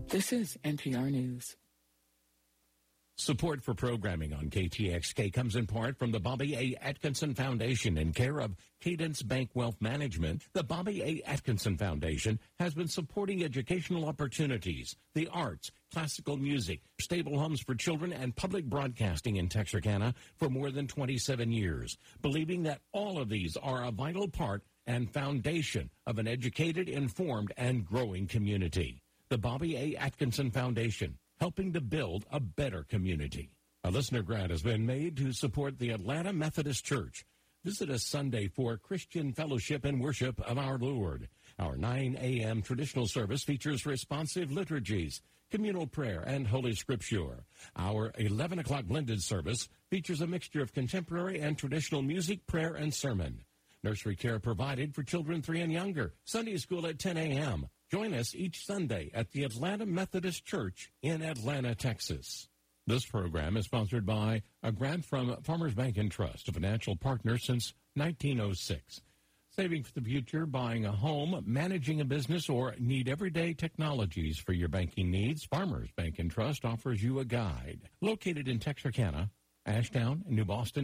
This is NPR News. Support for programming on KTXK comes in part from the Bobby A. Atkinson Foundation in care of Cadence Bank Wealth Management. The Bobby A. Atkinson Foundation has been supporting educational opportunities, the arts, classical music, stable homes for children, and public broadcasting in Texarkana for more than 27 years, believing that all of these are a vital part and foundation of an educated, informed, and growing community. The Bobby A. Atkinson Foundation, helping to build a better community. A listener grant has been made to support the Atlanta Methodist Church. Visit us Sunday for Christian Fellowship and Worship of Our Lord. Our 9 a.m. traditional service features responsive liturgies, communal prayer, and Holy Scripture. Our 11 o'clock blended service features a mixture of contemporary and traditional music, prayer, and sermon. Nursery care provided for children 3 and younger. Sunday school at 10 a.m. Join us each Sunday at the Atlanta Methodist Church in Atlanta, Texas. This program is sponsored by a grant from Farmers Bank and Trust, a financial partner since 1906. Saving for the future, buying a home, managing a business, or need everyday technologies for your banking needs, Farmers Bank and Trust offers you a guide. Located in Texarkana, Ashdown, New Boston,